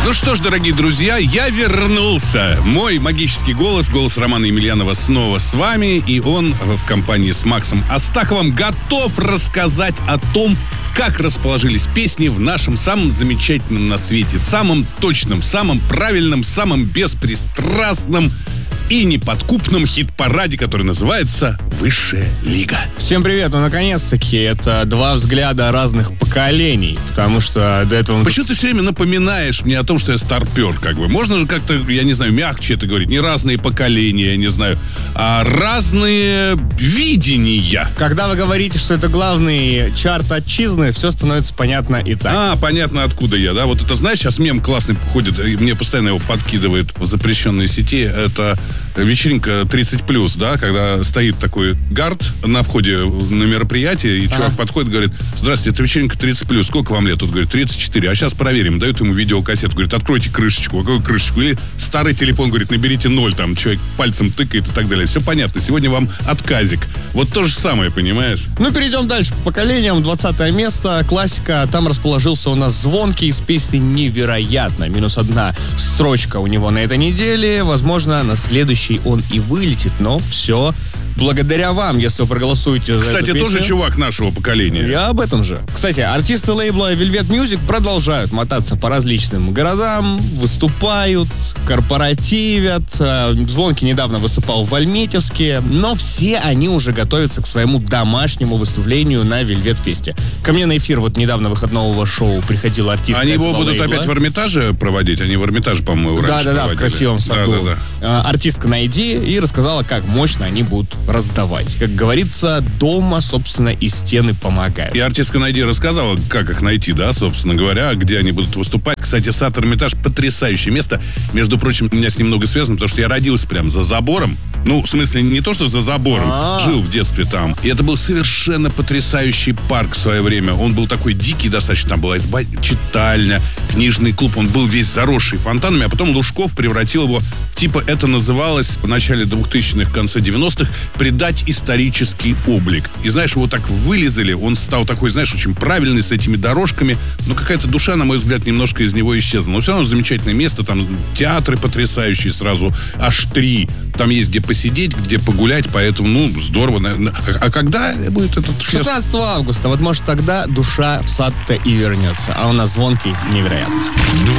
Ну что ж, дорогие друзья, я вернулся. Мой магический голос Романа Емельянова снова с вами. И он в компании с Максом Астаховым готов рассказать о том, как расположились песни в нашем самом замечательном на свете, самом точном, самом правильном, самом беспристрастном и неподкупном хит-параде, который называется «Высшая лига». Всем привет, ну наконец-таки это два взгляда разных поколений, потому что до этого... Почему ты все время напоминаешь мне о том, что я старпер, как бы? Можно же как-то, я не знаю, мягче это говорить, не разные поколения, я не знаю, а разные видения. Когда вы говорите, что это главный чарт отчизны, все становится понятно и так. Понятно, откуда я, да? Вот это, знаешь, сейчас мем классный ходит, и мне постоянно его подкидывает в запрещенной сети, это вечеринка 30+, да, когда стоит такой гард на входе на мероприятие, и чувак подходит, говорит: здравствуйте, это вечеринка 30+, сколько вам лет? Тут говорит: 34, а сейчас проверим. Дают ему видеокассету, говорит: откройте крышечку. Какую крышечку? Или старый телефон, говорит: наберите 0, там человек пальцем тыкает и так далее. Все понятно, сегодня вам отказик. Вот то же самое, понимаешь? Ну, перейдем дальше по поколениям. 20 место, классика. Там расположился у нас Звонкий с песней «Невероятно». -1 строчка у него на этой неделе. Возможно, на следующий он и вылетит, но все благодаря вам, если вы проголосуете за Кстати, эту песню. тоже чувак нашего поколения. Я об этом же. Кстати, артисты лейбла Velvet Music продолжают мотаться по различным городам, выступают, корпоративят. Звонкий недавно выступал в Альметьевске, но все они уже готовятся к своему домашнему выступлению на Velvet Фесте. Ко мне на эфир вот недавно выходного шоу приходил артист. Они его будут лейбла. опять в Эрмитаже проводить? Они в Эрмитаже, по-моему, раньше Да, проводили. в красивом саду. Да. Артистка «Найди» и рассказала, как мощно они будут раздавать. Как говорится, дома, собственно, и стены помогают. И артистка «Найди» рассказала, как их найти, да, собственно говоря, где они будут выступать. Кстати, сад Эрмитаж — потрясающее место. Между прочим, у меня с ним много связано, потому что я родился прям за забором. Ну, в смысле, не то, что за забором. Жил в детстве там. И это был совершенно потрясающий парк в свое время. Он был такой дикий достаточно. Там была изба, читальня, книжный клуб. Он был весь заросший фонтанами, а потом Лужков превратил его, типа это называлось в начале 2000-х, в конце 90-х, придать исторический облик. И знаешь, его так вылезали, он стал такой, знаешь, очень правильный, с этими дорожками. Но какая-то душа, на мой взгляд, немножко из него исчезла. Но все равно замечательное место. Там театры потрясающие сразу. Аж 3. Там есть где посидеть, где погулять. Поэтому, ну, здорово. А когда будет этот... 16 августа. Вот, может, тогда душа в сад-то и вернется. А у нас Звонкий невероятно.